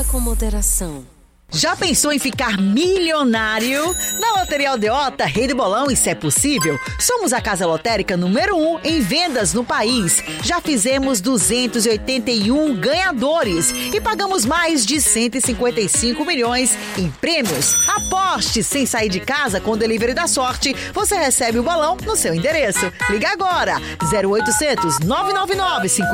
Beba com moderação. Já pensou em ficar milionário? Na Loteria Aldeota, Rei do Bolão, isso é possível? Somos a casa lotérica número 1 em vendas no país. Já fizemos 281 ganhadores e pagamos mais de 155 milhões em prêmios. Aposte sem sair de casa com o Delivery da Sorte. Você recebe o bolão no seu endereço. Liga agora, 0800 999 50